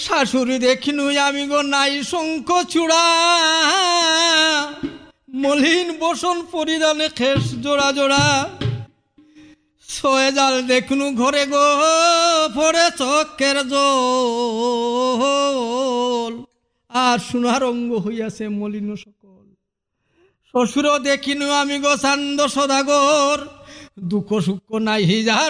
শাশুড়ি দেখিনু আমি গো নাই শঙ্খ চূড়া, মলিন বসন পরিধানে খেস জোড়া জোড়া। ছয় জাল দেখনু ঘরে গো পড়ে চক্কের জল, আর সোনার অঙ্গ হইয়াছে মলিন সকল। শ্বশুর দেখিনু আমি গো চান্দ সদাগর, দুঃখ সুখ নাই যার